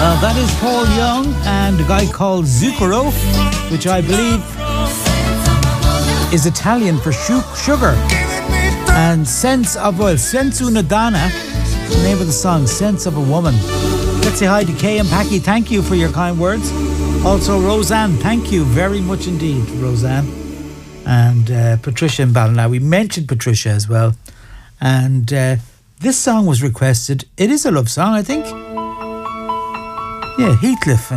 That is Paul Young and a guy called Zucchero, which I believe is Italian for sugar. And Sense Una Donna, the name of the song, Sense of a Woman. Let's say hi to Kay and Packy. Thank you for your kind words. Also, Roseanne, thank you very much indeed, Roseanne. And Patricia in Ballina. We mentioned Patricia as well. And this song was requested. It is a love song, I think. Yeah, Heathcliff